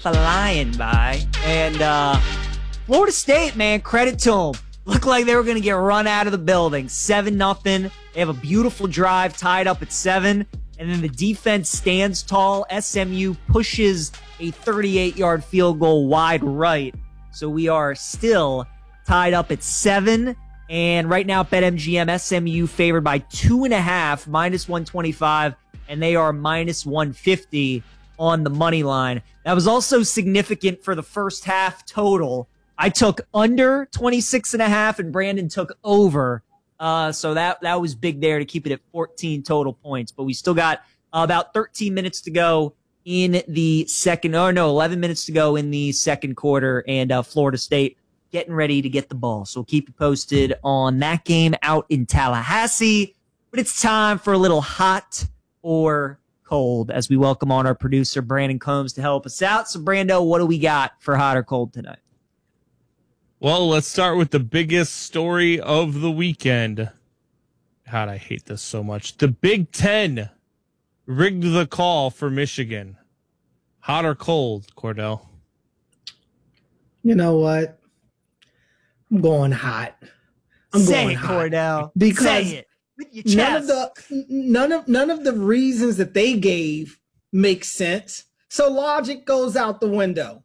flying by. And Florida State, man, credit to them. Looked like they were going to get run out of the building. 7-0. They have a beautiful drive tied up at 7. And then the defense stands tall. SMU pushes a 38-yard field goal wide right. So we are still tied up at 7. And right now, BetMGM, SMU favored by 2.5, minus 125. And they are minus 150 on the money line. That was also significant for the first half total. I took under 26.5 and Brandon took over. So that was big there to keep it at 14 total points. But we still got about 13 minutes to go in the second. Oh, no, 11 minutes to go in the second quarter. And Florida State getting ready to get the ball. So we'll keep you posted on that game out in Tallahassee. But it's time for a little hot or cold as we welcome on our producer, Brandon Combs, to help us out. So, Brando, what do we got for hot or cold tonight? Well, let's start with the biggest story of the weekend. God, I hate this so much. The Big Ten rigged the call for Michigan. Hot or cold, Cordell? You know what? I'm going hot. Say it, Cordell. Because say it with your chest. none of the reasons that they gave make sense. So logic goes out the window.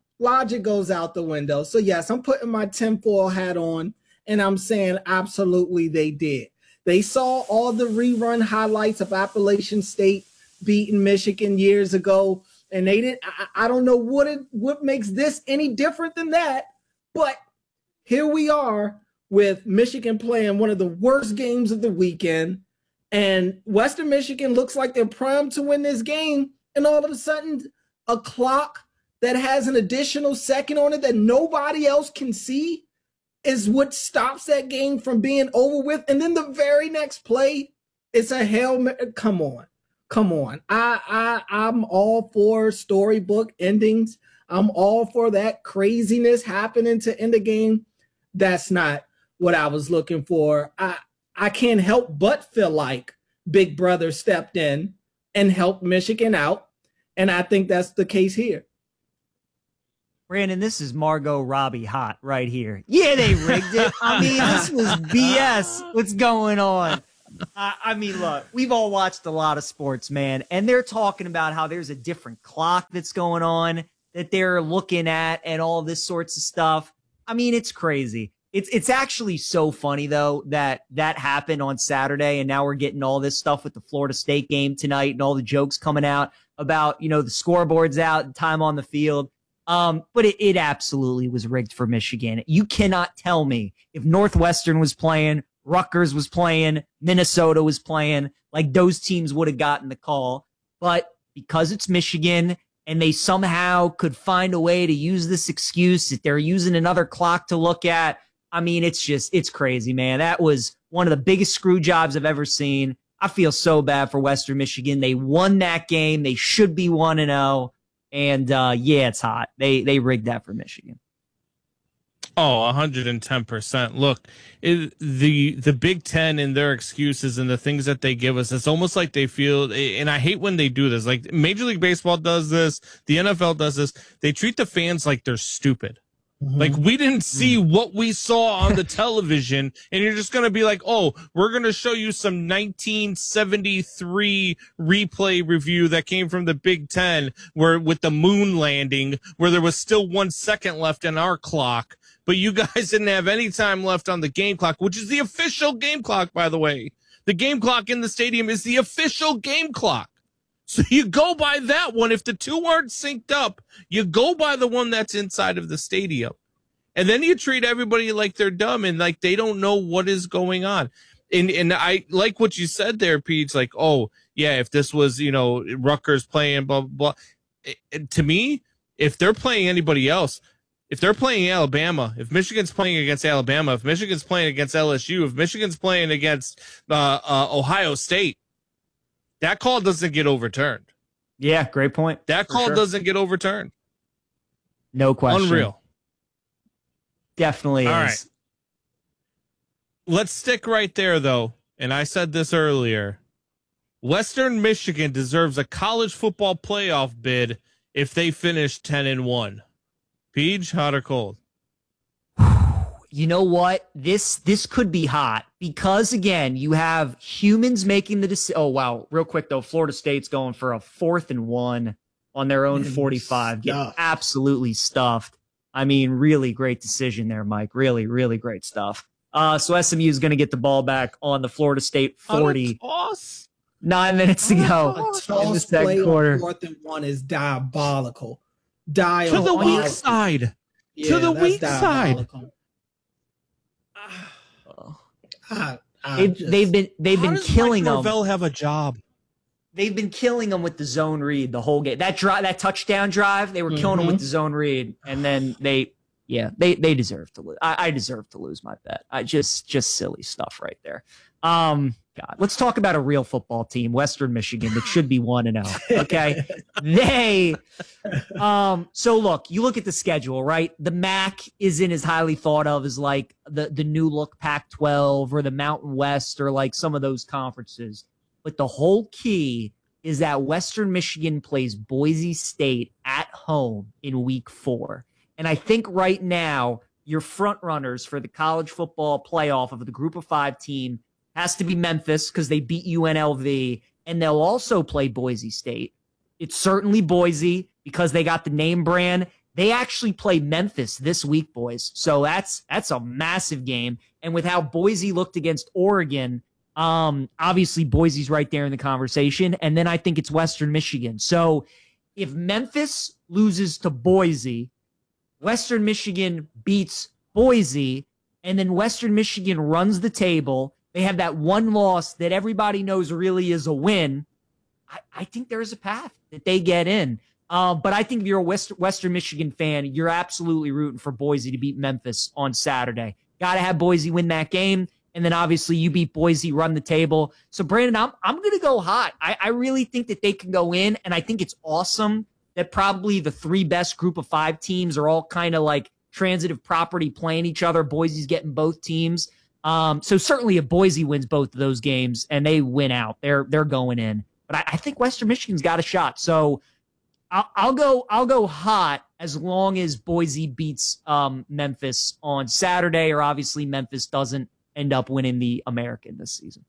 So yes, I'm putting my tinfoil hat on and I'm saying absolutely they did. They saw all the rerun highlights of Appalachian State beating Michigan years ago, and they didn't. I don't know what makes this any different than that, but here we are with Michigan playing one of the worst games of the weekend, and Western Michigan looks like they're primed to win this game, and all of a sudden a clock that has an additional second on it that nobody else can see is what stops that game from being over with. And then the very next play, it's a Hail Mary. Come on. I'm all for storybook endings. I'm all for that craziness happening to end the game. That's not what I was looking for. I can't help but feel like Big Brother stepped in and helped Michigan out. And I think that's the case here. Brandon, this is Margot Robbie hot right here. Yeah, they rigged it. I mean, this was BS. What's going on? I mean, look, we've all watched a lot of sports, man, and they're talking about how there's a different clock that's going on that they're looking at and all this sorts of stuff. I mean, it's crazy. It's actually so funny, though, that happened on Saturday, and now we're getting all this stuff with the Florida State game tonight and all the jokes coming out about, the scoreboard's out and time on the field. But it absolutely was rigged for Michigan. You cannot tell me if Northwestern was playing, Rutgers was playing, Minnesota was playing, like those teams would have gotten the call. But because it's Michigan and they somehow could find a way to use this excuse that they're using another clock to look at, I mean, it's crazy, man. That was one of the biggest screw jobs I've ever seen. I feel so bad for Western Michigan. They won that game. They should be 1-0. And, yeah, it's hot. They rigged that for Michigan. Oh, 110%. Look, the Big Ten and their excuses and the things that they give us, it's almost like they feel, and I hate when they do this. Like Major League Baseball does this, the NFL does this. They treat the fans like they're stupid. Mm-hmm. Like we didn't see what we saw on the television, and you're just going to be like, oh, we're going to show you some 1973 replay review that came from the Big Ten where with the moon landing where there was still 1 second left in our clock, but you guys didn't have any time left on the game clock, which is the official game clock, by the way. The game clock in the stadium is the official game clock. So you go by that one. If the two aren't synced up, you go by the one that's inside of the stadium. And then you treat everybody like they're dumb and like they don't know what is going on. And I like what you said there, Pete. Like, oh, yeah, if this was, Rutgers playing, blah, blah, blah. To me, if they're playing anybody else, if they're playing Alabama, if Michigan's playing against Alabama, if Michigan's playing against LSU, if Michigan's playing against Ohio State, that call doesn't get overturned. Yeah, great point. That call doesn't get overturned. No question. Unreal. Definitely is. All right. Let's stick right there, though. And I said this earlier. Western Michigan deserves a college football playoff bid if they finish 10-1. Peach, hot or cold? You know what? This could be hot because, again, you have humans making the decision. Oh, wow. Real quick, though, Florida State's going for a 4th and 1 on their own 45. Getting absolutely stuffed. I mean, really great decision there, Mike. Really, really great stuff. So SMU is going to get the ball back on the Florida State 40. 9 minutes to go in the second quarter. 4th and 1 is diabolical. To the weak side. Yeah, to the weak side. They've been killing them. Norvell have a job. They've been killing them with the zone read the whole game. That touchdown drive, they were killing them with the zone read, and then they deserve to lose. I deserve to lose my bet. Just silly stuff right there. God, let's talk about a real football team, Western Michigan, that should be 1-0. Okay, so look, you look at the schedule, right? The MAC isn't as highly thought of as like the new look Pac-12 or the Mountain West or like some of those conferences. But the whole key is that Western Michigan plays Boise State at home in week 4. And I think right now your front runners for the college football playoff of the group of 5 team has to be Memphis because they beat UNLV, and they'll also play Boise State. It's certainly Boise because they got the name brand. They actually play Memphis this week, boys. So that's a massive game. And with how Boise looked against Oregon, obviously Boise's right there in the conversation. And then I think it's Western Michigan. So if Memphis loses to Boise, Western Michigan beats Boise, and then Western Michigan runs the table. They have that one loss that everybody knows really is a win. I think there is a path that they get in. But I think if you're a Western Michigan fan, you're absolutely rooting for Boise to beat Memphis on Saturday. Got to have Boise win that game. And then obviously you beat Boise, run the table. So Brandon, I'm going to go hot. I really think that they can go in. And I think it's awesome that probably the 3 best group of 5 teams are all kind of like transitive property playing each other. Boise's getting both teams. So certainly if Boise wins both of those games and they win out, they're going in. But I think Western Michigan's got a shot. So I'll go hot as long as Boise beats Memphis on Saturday, or obviously Memphis doesn't end up winning the American this season.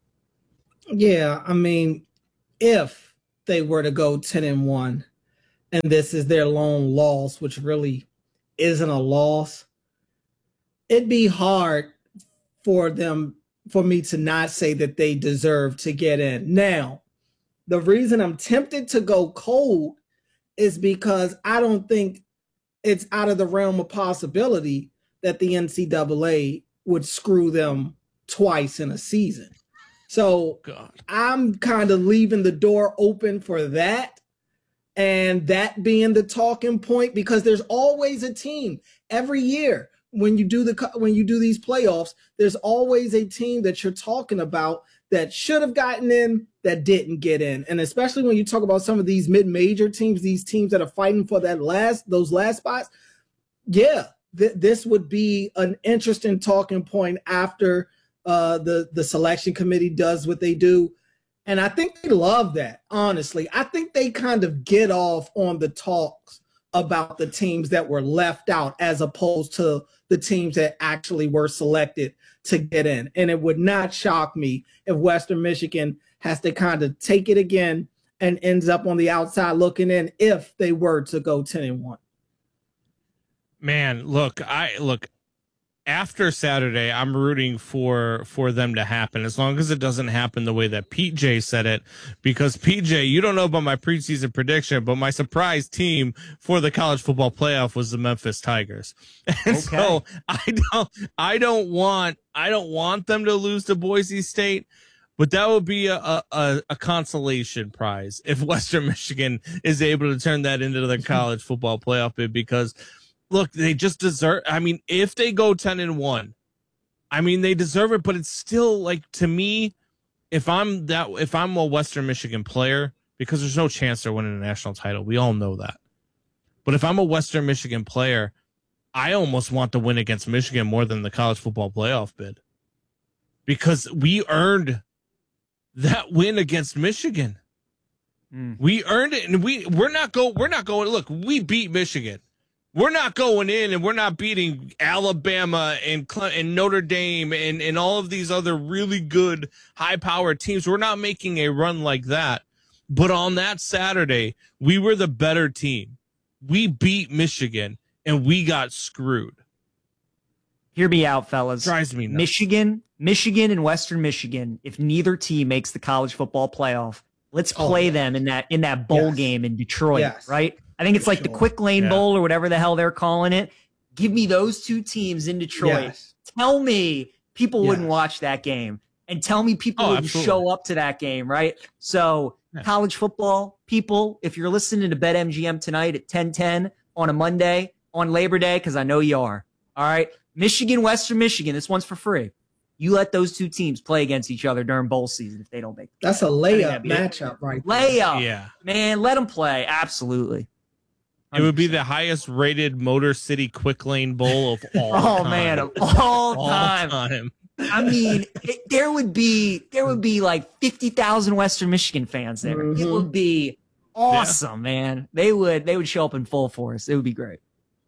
Yeah, I mean, if they were to go 10-1, and this is their lone loss, which really isn't a loss, it'd be hard for me to not say that they deserve to get in. Now, the reason I'm tempted to go cold is because I don't think it's out of the realm of possibility that the NCAA would screw them twice in a season. So I'm kind of leaving the door open for that, and that being the talking point, because there's always a team every year. When you do these playoffs, there's always a team that you're talking about that should have gotten in that didn't get in. And especially when you talk about some of these mid-major teams, these teams that are fighting for those last spots, yeah, this would be an interesting talking point after the selection committee does what they do. And I think they love that, honestly. I think they kind of get off on the talks about the teams that were left out as opposed to the teams that actually were selected to get in. And it would not shock me if Western Michigan has to kind of take it again and ends up on the outside looking in if they were to go 10-1. Man, look, after Saturday, I'm rooting for them to happen, as long as it doesn't happen the way that PJ said it, because PJ, you don't know about my preseason prediction, but my surprise team for the college football playoff was the Memphis Tigers. And so I don't want them to lose to Boise State, but that would be a consolation prize if Western Michigan is able to turn that into the college football playoff bid, because look, they just deserve. I mean, if they go 10-1, I mean, they deserve it. But it's still, like, to me, if I'm a Western Michigan player, because there's no chance they're winning a national title, we all know that. But if I'm a Western Michigan player, I almost want to win against Michigan more than the college football playoff bid, because we earned that win against Michigan. We earned it, and we're not going. Look, we beat Michigan. We're not going in and we're not beating Alabama and Notre Dame and all of these other really good high-powered teams. We're not making a run like that. But on that Saturday, we were the better team. We beat Michigan and we got screwed. Hear me out, fellas. Drives me nuts. Michigan and Western Michigan, if neither team makes the college football playoff, let's play them in that bowl game in Detroit, right? I think it's like the Quick Lane Bowl or whatever the hell they're calling it. Give me those two teams in Detroit. Tell me people wouldn't watch that game, and tell me people wouldn't show up to that game, right? So college football people, if you're listening to BetMGM tonight at 10:10 on a Monday on Labor Day, because I know you are, all right? Michigan, Western Michigan, this one's for free. You let those two teams play against each other during bowl season if they don't make it. That's a layup matchup, right? Layup. Yeah. Man, let them play. Absolutely. 100%. It would be the highest rated Motor City Quick Lane Bowl of all time. Oh, man, of all time. I mean, there would be like 50,000 Western Michigan fans there. Mm-hmm. It would be awesome, man. They would show up in full force. It would be great.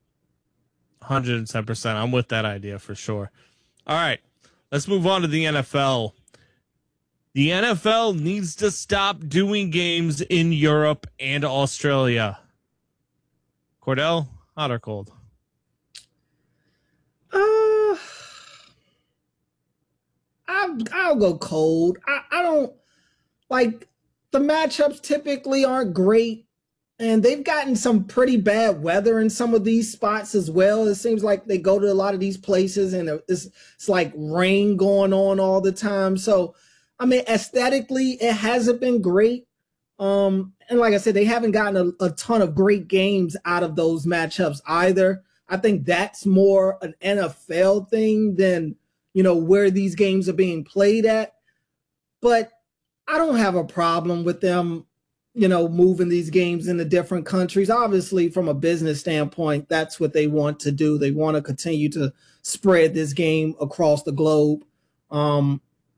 110%. I'm with that idea for sure. All right. Let's move on to the NFL. The NFL needs to stop doing games in Europe and Australia. Cordell, hot or cold? I'll go cold. I don't like the matchups typically aren't great, and they've gotten some pretty bad weather in some of these spots as well. It seems like they go to a lot of these places and it's like rain going on all the time. So, I mean, aesthetically, it hasn't been great. And like I said, they haven't gotten a ton of great games out of those matchups either. I think that's more an NFL thing than, where these games are being played at. But I don't have a problem with them, moving these games into different countries. Obviously, from a business standpoint, that's what they want to do. They want to continue to spread this game across the globe. I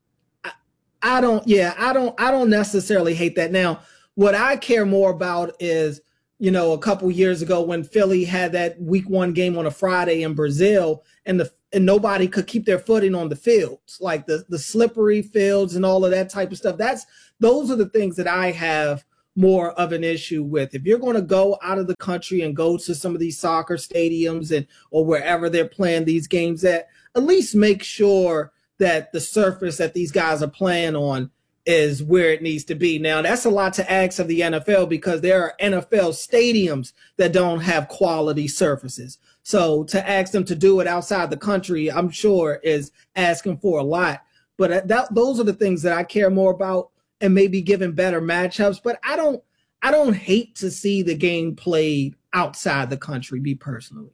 don't necessarily hate that. Now, what I care more about is, a couple years ago when Philly had that week 1 game on a Friday in Brazil and nobody could keep their footing on the fields, like the slippery fields and all of that type of stuff. Those are the things that I have more of an issue with. If you're going to go out of the country and go to some of these soccer stadiums or wherever they're playing these games at least make sure that the surface that these guys are playing on is where it needs to be. Now, that's a lot to ask of the NFL because there are NFL stadiums that don't have quality surfaces. So to ask them to do it outside the country, I'm sure is asking for a lot. But those are the things that I care more about and maybe giving better matchups. But I don't hate to see the game played outside the country, me personally.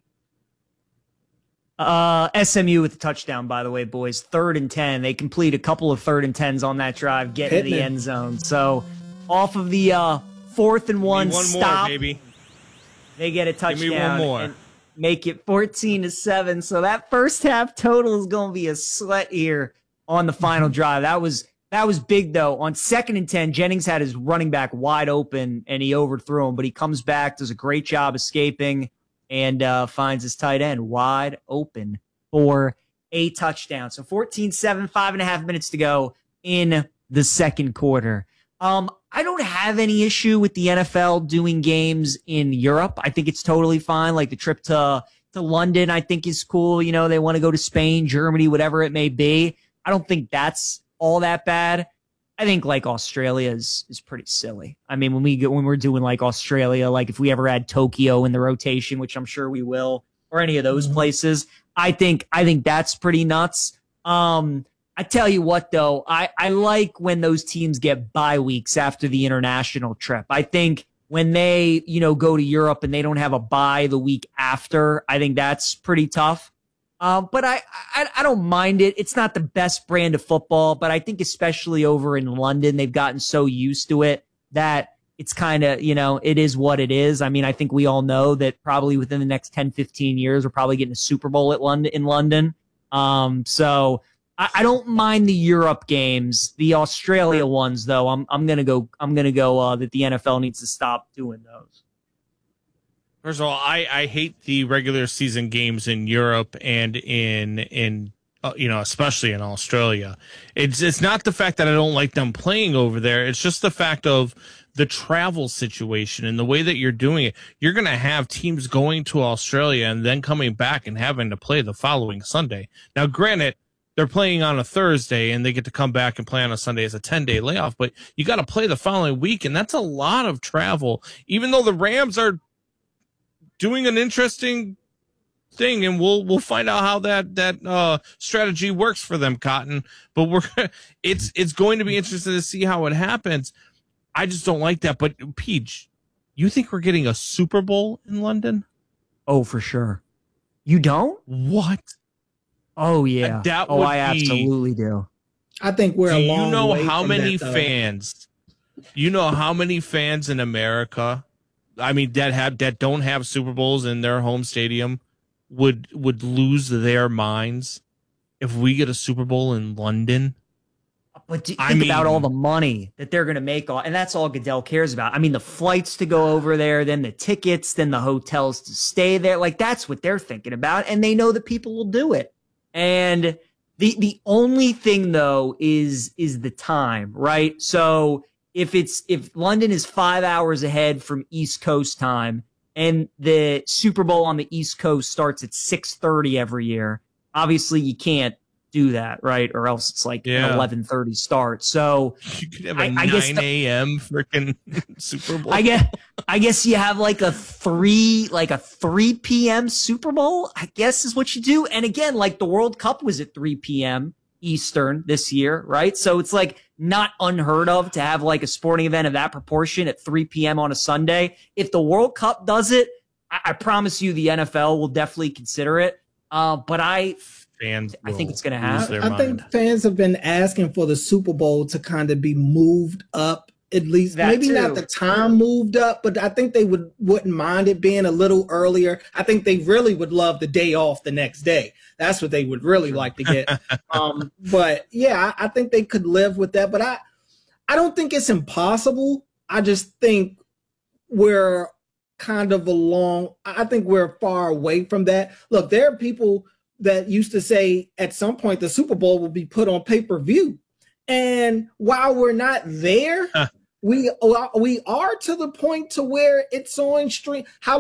SMU with the touchdown, by the way, boys. 3rd and 10. They complete a couple of 3rd and 10s on that drive, get in the end zone. So off of the 4th and 1 stop, more, baby. They get a touchdown. Give me one more. And make it 14-7. So that first half total is going to be a sweat here on the final drive. That was big, though. On 2nd and 10, Jennings had his running back wide open, and he overthrew him. But he comes back, does a great job escaping, and finds his tight end wide open for a touchdown. So 14-7, 5.5 minutes to go in the second quarter. I don't have any issue with the NFL doing games in Europe. I think it's totally fine. Like the trip to London, I think is cool. They want to go to Spain, Germany, whatever it may be. I don't think that's all that bad. I think like Australia is pretty silly. I mean, when we're doing like Australia, like if we ever had Tokyo in the rotation, which I'm sure we will, or any of those places, I think that's pretty nuts. I tell you what though, I like when those teams get bye weeks after the international trip. I think when they, go to Europe and they don't have a bye the week after, I think that's pretty tough. But I don't mind it. It's not the best brand of football, but I think especially over in London, they've gotten so used to it that it's kind of, it is what it is. I mean, I think we all know that probably within the next 10, 15 years, we're probably getting a Super Bowl in London. So I don't mind the Europe games, the Australia ones though. I'm gonna go that the NFL needs to stop doing those. First of all, I hate the regular season games in Europe and in especially in Australia. It's not the fact that I don't like them playing over there. It's just the fact of the travel situation and the way that you're doing it. You're going to have teams going to Australia and then coming back and having to play the following Sunday. Now, granted, they're playing on a Thursday and they get to come back and play on a Sunday as a 10-day layoff, but you got to play the following week, and that's a lot of travel, even though the Rams are doing an interesting thing, and we'll find out how that strategy works for them, Cotton. But it's going to be interesting to see how it happens. I just don't like that. But Peach, you think we're getting a Super Bowl in London? Oh, for sure. You don't? What? Oh yeah. I absolutely do. I think we're a long you know way how from many that, though. fans? You know how many fans in America? I mean, that don't have Super Bowls in their home stadium would lose their minds if we get a Super Bowl in London. But think about all the money that they're going to make, and that's all Goodell cares about. I mean, the flights to go over there, then the tickets, then the hotels to stay there. Like, that's what they're thinking about, and they know that people will do it. And the only thing, though, is the time, right? So if London is 5 hours ahead from East Coast time, and the Super Bowl on the East Coast starts at 6:30 every year, obviously you can't do that, right? Or else it's like an 11:30 start. So you could have a 9 a.m. freaking Super Bowl. I guess you have like a 3 p.m. Super Bowl, I guess is what you do. And again, like the World Cup was at 3 p.m. Eastern this year, right? So it's like not unheard of to have like a sporting event of that proportion at 3 p.m. on a Sunday. If the World Cup does it, I promise you the NFL will definitely consider it. But I think it's going to happen. I think fans have been asking for the Super Bowl to kind of be moved up, at least maybe not the time moved up, but I think they wouldn't mind it being a little earlier. I think they really would love the day off the next day. That's what they would really like to get. But yeah, I think they could live with that. But I don't think it's impossible. I just think we're kind of I think we're far away from that. Look, there are people that used to say at some point the Super Bowl will be put on pay-per-view. And while we're not there, we are to the point to where it's on stream. How